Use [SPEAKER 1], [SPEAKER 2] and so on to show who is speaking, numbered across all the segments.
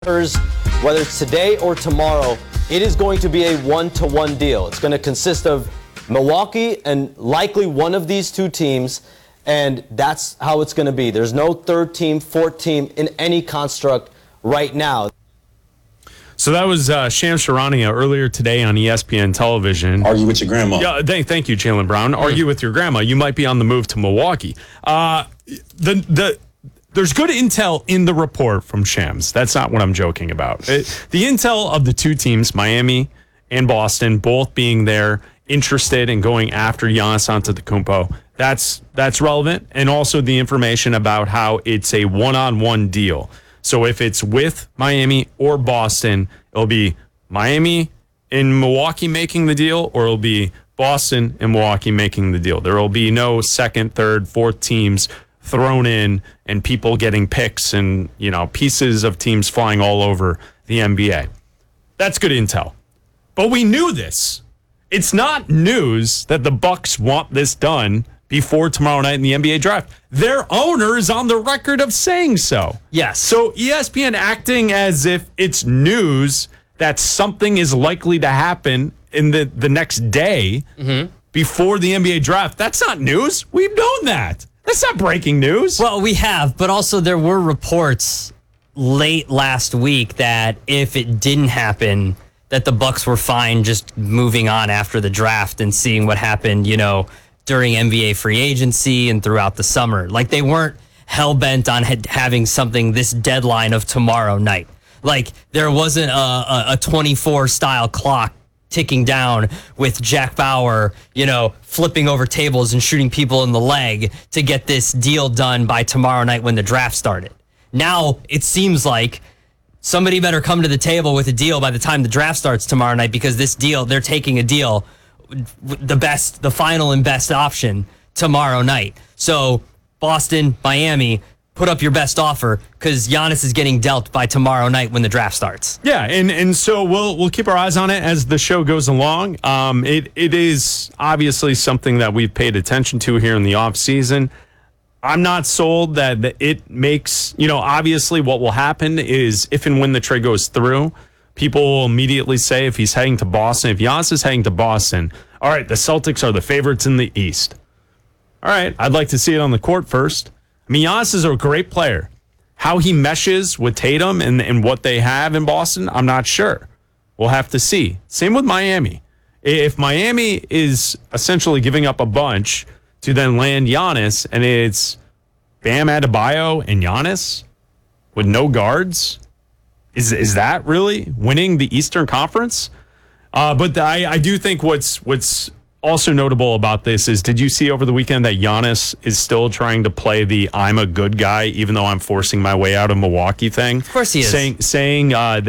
[SPEAKER 1] Whether it's today or tomorrow, it is going to be a one-to-one deal. It's going to consist of Milwaukee and likely one of these two teams, and that's how it's going to be. There's no third team, fourth team in any construct right now.
[SPEAKER 2] So that was Shams Charania earlier today on ESPN television.
[SPEAKER 3] Argue with your grandma.
[SPEAKER 2] Yeah, thank you, Jaylen Brown. Argue with your grandma. You might be on the move to Milwaukee. There's good intel in the report from Shams. That's not what I'm joking about. The intel of the two teams, Miami and Boston, both being there, interested in going after Giannis Antetokounmpo, that's relevant. And also the information about how it's a one-on-one deal. So if it's with Miami or Boston, it'll be Miami and Milwaukee making the deal, or it'll be Boston and Milwaukee making the deal. There will be no second, third, fourth teams thrown in and people getting picks and, pieces of teams flying all over the NBA. That's good intel. But we knew this. It's not news that the Bucks want this done before tomorrow night in the NBA draft. Their owner is on the record of saying so.
[SPEAKER 4] Yes.
[SPEAKER 2] So ESPN acting as if it's news that something is likely to happen in the next day before the NBA draft. That's not news. We've known that. That's not breaking news.
[SPEAKER 4] Well, we have, but also there were reports late last week that if it didn't happen, that the Bucks were fine just moving on after the draft and seeing what happened, during NBA free agency and throughout the summer. Like, they weren't hell-bent on having something this deadline of tomorrow night. Like, there wasn't a 24-style clock ticking down with Jack Bauer, flipping over tables and shooting people in the leg to get this deal done by tomorrow night when the draft started. Now it seems like somebody better come to the table with a deal by the time the draft starts tomorrow night, because this deal, they're taking a deal, the final and best option tomorrow night. So Boston, Miami, put up your best offer, because Giannis is getting dealt by tomorrow night when the draft starts.
[SPEAKER 2] Yeah, and so we'll keep our eyes on it as the show goes along. It is obviously something that we've paid attention to here in the offseason. I'm not sold that it makes, obviously what will happen is if and when the trade goes through, people will immediately say if he's heading to Boston, if Giannis is heading to Boston, all right, the Celtics are the favorites in the East. All right, I'd like to see it on the court first. I mean, Giannis is a great player. How he meshes with Tatum and what they have in Boston, I'm not sure. We'll have to see. Same with Miami. If Miami is essentially giving up a bunch to then land Giannis, and it's Bam Adebayo and Giannis with no guards, is that really winning the Eastern Conference? But I do think what's also notable about this is, did you see over the weekend that Giannis is still trying to play the I'm a good guy, even though I'm forcing my way out of Milwaukee thing?
[SPEAKER 4] Of course he is.
[SPEAKER 2] Saying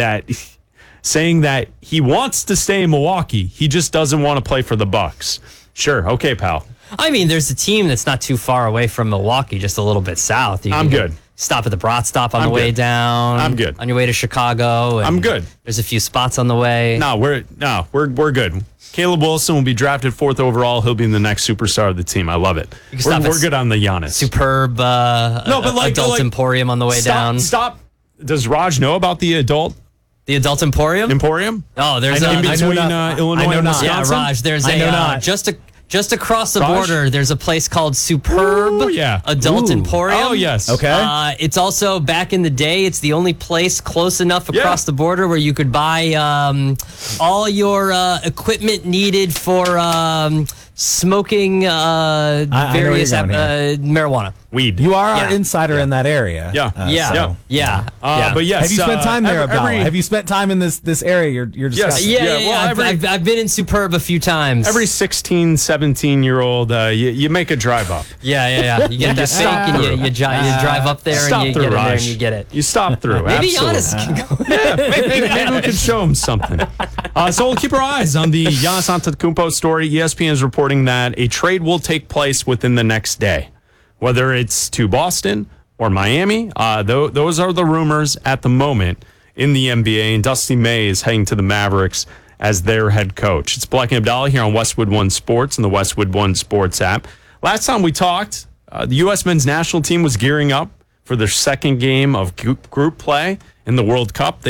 [SPEAKER 2] that he wants to stay in Milwaukee. He just doesn't want to play for the Bucks. Sure. Okay, pal.
[SPEAKER 4] I mean, there's a team that's not too far away from Milwaukee, just a little bit south.
[SPEAKER 2] I'm good.
[SPEAKER 4] Stop at the Brat Stop on the way down.
[SPEAKER 2] I'm good.
[SPEAKER 4] On your way to Chicago.
[SPEAKER 2] I'm good.
[SPEAKER 4] There's a few spots on the way.
[SPEAKER 2] We're good. Caleb Wilson will be drafted 4th overall. He'll be the next superstar of the team. I love it. We're good on the Giannis.
[SPEAKER 4] Superb adult emporium on the way down.
[SPEAKER 2] Stop. Does Raj know about the adult
[SPEAKER 4] emporium? Oh, there's
[SPEAKER 2] in between Illinois and Wisconsin?
[SPEAKER 4] Yeah, Raj, there's just across the border, there's a place called Superb Adult Emporium.
[SPEAKER 2] Oh, yes.
[SPEAKER 4] Okay. It's also, back in the day, it's the only place close enough across the border where you could buy all your equipment needed for smoking various marijuana.
[SPEAKER 2] Weed.
[SPEAKER 5] You are our insider in that area.
[SPEAKER 2] Yeah.
[SPEAKER 4] But
[SPEAKER 2] yes.
[SPEAKER 5] Have you spent time there, Abdallah? Have you spent time in this area you're discussing?
[SPEAKER 4] Yes. I've been in Superb a few times.
[SPEAKER 2] Every 16, 17-year-old, you make a drive up.
[SPEAKER 4] Yeah. You get that fake and you drive up there and you get in there and you get it.
[SPEAKER 2] You stop through.
[SPEAKER 4] Maybe Giannis can go.
[SPEAKER 2] Maybe we can show him something. So we'll keep our eyes on the Giannis Antetokounmpo story. ESPN is reporting that a trade will take place within the next day. Whether it's to Boston or Miami, those are the rumors at the moment in the NBA. And Dusty May is heading to the Mavericks as their head coach. It's Black and Abdallah here on Westwood One Sports and the Westwood One Sports app. Last time we talked, the U.S. men's national team was gearing up for their second game of group play in the World Cup.